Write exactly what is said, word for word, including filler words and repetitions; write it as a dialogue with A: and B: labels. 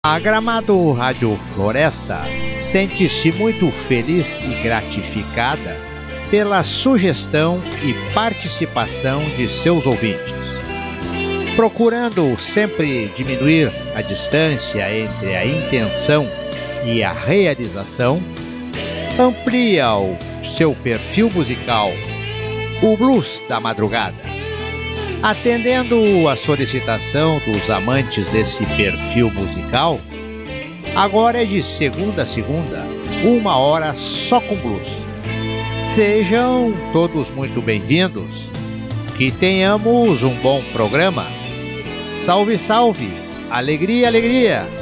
A: A Gramado Rádio Floresta sente-se muito feliz e gratificada pela sugestão e participação de seus ouvintes. Procurando sempre diminuir a distância entre a intenção e a realização, amplia o seu perfil musical, o Blues da Madrugada. Atendendo a solicitação dos amantes desse perfil musical, agora é de segunda a segunda, uma hora só com blues. Sejam todos muito bem-vindos, que tenhamos um bom programa. Salve, salve! Alegria, alegria!